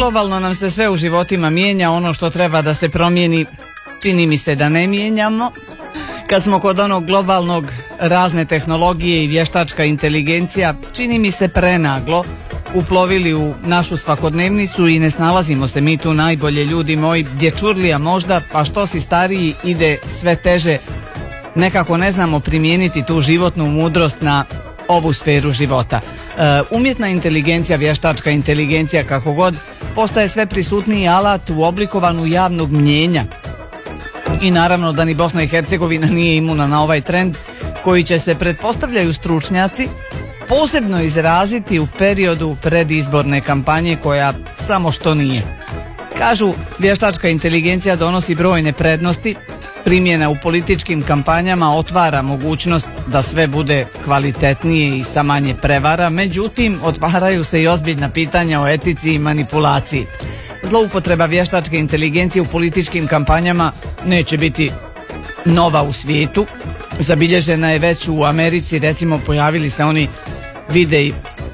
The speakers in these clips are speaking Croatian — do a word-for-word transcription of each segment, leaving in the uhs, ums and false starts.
globalno nam se sve u životima mijenja, ono što treba da se promijeni čini mi se da ne mijenjamo. Kad smo kod onog globalnog, razne tehnologije i vještačka inteligencija čini mi se prenaglo uplovili u našu svakodnevnicu i ne snalazimo se mi tu najbolje, ljudi moji, dječurlija možda, pa što si stariji ide sve teže, nekako ne znamo primijeniti tu životnu mudrost na ovu sferu života. E, umjetna inteligencija, vještačka inteligencija, kako god, postaje sve prisutniji alat u oblikovanju javnog mnijenja. I naravno da ni Bosna i Hercegovina nije imuna na ovaj trend koji će se, pretpostavljaju stručnjaci, posebno izraziti u periodu predizborne kampanje koja samo što nije. Kažu, vještačka inteligencija donosi brojne prednosti, primjena u političkim kampanjama otvara mogućnost da sve bude kvalitetnije i sa manje prevara, međutim otvaraju se i ozbiljna pitanja o etici i manipulaciji. Zloupotreba vještačke inteligencije u političkim kampanjama neće biti nova u svijetu. Zabilježena je već u Americi, recimo pojavili se oni videi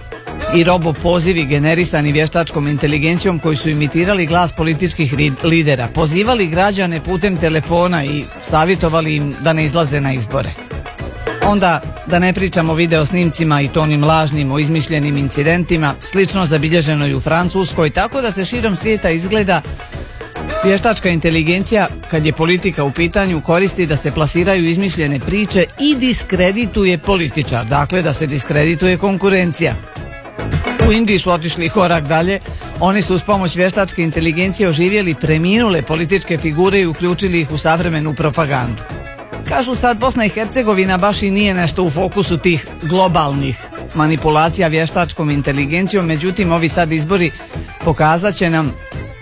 i robo pozivi generisani vještačkom inteligencijom koji su imitirali glas političkih lidera, pozivali građane putem telefona i savjetovali im da ne izlaze na izbore. Onda da ne pričamo o video snimcima i to onim lažnim o izmišljenim incidentima, slično zabilježeno i u Francuskoj, tako da se širom svijeta izgleda vještačka inteligencija, kad je politika u pitanju, koristi da se plasiraju izmišljene priče i diskredituje političar, dakle da se diskredituje konkurencija. U Indiji su otišli korak dalje, oni su uz pomoć vještačke inteligencije oživjeli preminule političke figure i uključili ih u savremenu propagandu. Kažu sad, Bosna i Hercegovina baš i nije nešto u fokusu tih globalnih manipulacija vještačkom inteligencijom, međutim ovi sad izbori pokazat će nam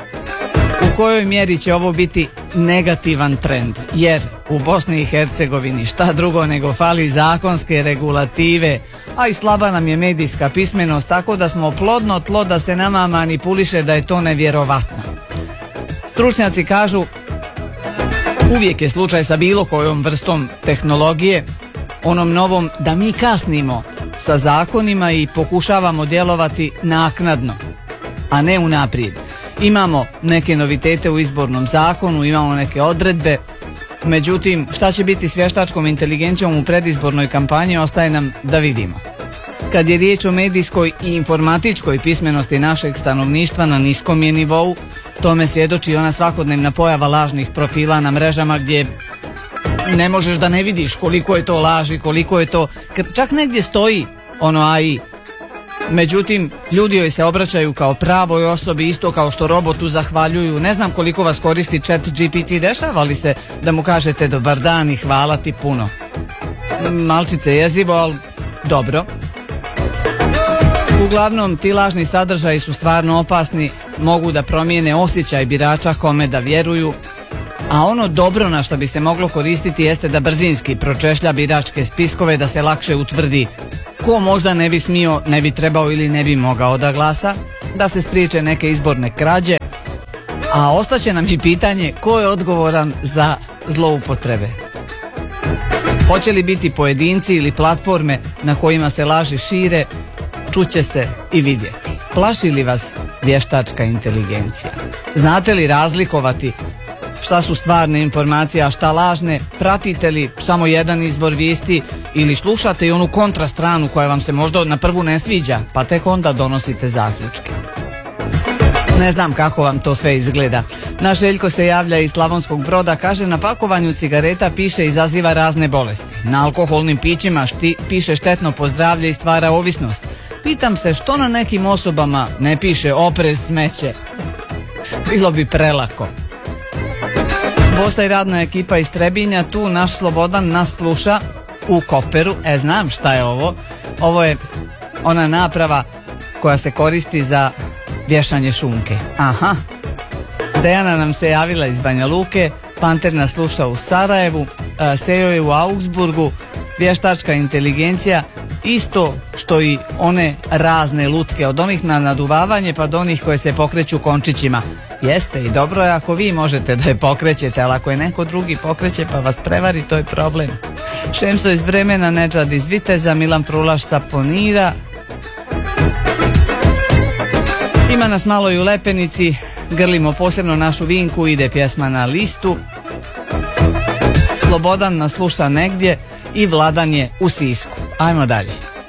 u kojoj mjeri će ovo biti negativan trend, jer u Bosni i Hercegovini šta drugo nego fali zakonske regulative, a i slaba nam je medijska pismenost, tako da smo plodno tlo da se nama manipuliše, da je to nevjerovatno. Stručnjaci kažu, uvijek je slučaj sa bilo kojom vrstom tehnologije, onom novom, da mi kasnimo sa zakonima i pokušavamo djelovati naknadno, a ne unaprijed. Imamo neke novitete u izbornom zakonu, imamo neke odredbe, međutim šta će biti s vještačkom inteligencijom u predizbornoj kampanji ostaje nam da vidimo. Kad je riječ o medijskoj i informatičkoj pismenosti našeg stanovništva na niskom je nivou, tome svjedoči ona svakodnevna pojava lažnih profila na mrežama gdje ne možeš da ne vidiš koliko je to laži, koliko je to, čak negdje stoji ono A I. Međutim, ljudi joj se obraćaju kao pravoj osobi, isto kao što robotu zahvaljuju. Ne znam koliko vas koristi Chat G P T, dešava li se da mu kažete dobar dan i hvala ti puno? Malčice jezivo, ali dobro. Uglavnom, ti lažni sadržaji su stvarno opasni, mogu da promijene osjećaj birača kome da vjeruju, a ono dobro na što bi se moglo koristiti jeste da brzinski pročešlja biračke spiskove, da se lakše utvrdi ko možda ne bi smio, ne bi trebao ili ne bi mogao da glasa, da se spriječe neke izborne krađe, a ostaće nam i pitanje ko je odgovoran za zloupotrebe. Hoće li biti pojedinci ili platforme na kojima se laži šire, čuće se i vidjeti. Plaši li vas vještačka inteligencija? Znate li razlikovati šta su stvarne informacije, a šta lažne? Pratite li samo jedan izvor vijesti ili slušate i onu kontrastranu koja vam se možda na prvu ne sviđa, pa tek onda donosite zaključke? Ne znam kako vam to sve izgleda. Naš Željko se javlja iz Slavonskog Broda, kaže na pakovanju cigareta piše izaziva razne bolesti. Na alkoholnim pićima šti, piše štetno po zdravlje i stvara ovisnost. Pitam se što na nekim osobama ne piše oprez smeće. Bilo bi prelako. Bosa i radna ekipa iz Trebinja, tu naš Slobodan nas sluša u Koperu. E, znam šta je ovo. Ovo je ona naprava koja se koristi za vješanje šunke. Aha. Dejana nam se javila iz Banja Luke, Panter nas sluša u Sarajevu, Sejo je u Augsburgu, vještačka inteligencija, isto što i one razne lutke, od onih na naduvavanje pa do onih koje se pokreću končićima. Jeste i dobro je ako vi možete da je pokrećete, ali ako je neko drugi pokreće pa vas prevari, to je problem. Šemso iz Bremena, Nedžad iz Viteza, Milan Frulaš sa Ponira. Ima nas malo i u Lepenici, grlimo posebno našu Vinku, ide pjesma na listu. Slobodan nas sluša negdje i Vladan je u Sisku. Ajmo dalje.